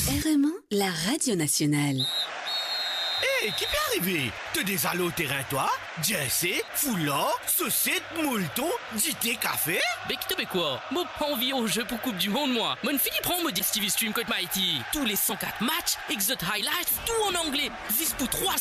RMA, la radio nationale. Hé, qui peut arriver? T'as des allos au terrain, toi? Jersey, foulard, saucette, moulton, JT café? Mais qui te fait quoi? Moi, pas envie au jeu pour Coupe du Monde, moi. Mon fini prend me dit TV Stream Côte Mighty. Tous les 104 matchs, Exot Highlights, tout en anglais. 10 pour 3